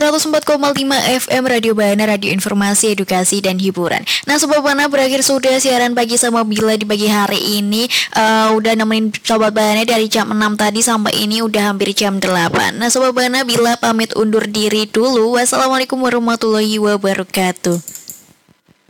104,5 FM Radio Bana, radio informasi, edukasi, dan hiburan. Nah, Sobat Bana, berakhir sudah siaran pagi sama Bila di pagi hari ini. Udah nemenin Sobat Bana dari jam 6 tadi sampai ini udah hampir jam 8. Nah, Sobat Bana, Bila pamit undur diri dulu. Wassalamualaikum warahmatullahi wabarakatuh.